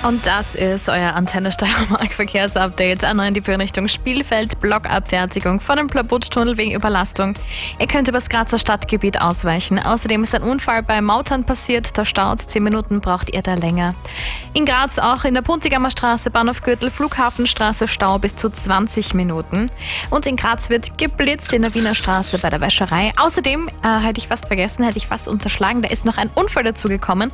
Und das ist euer Antenne Steiermark Verkehrsupdate. An die Richtung Spielfeld, Blockabfertigung von dem Plabuttunnel wegen Überlastung. Ihr könnt übers Grazer Stadtgebiet ausweichen. Außerdem ist ein Unfall bei Mautern passiert. Da staut 10 Minuten, braucht ihr da länger. In Graz auch in der Puntigammer Straße, Bahnhofgürtel, Flughafenstraße Stau bis zu 20 Minuten. Und in Graz wird geblitzt in der Wiener Straße bei der Wäscherei. Außerdem, hätte ich fast unterschlagen, da ist noch ein Unfall dazugekommen.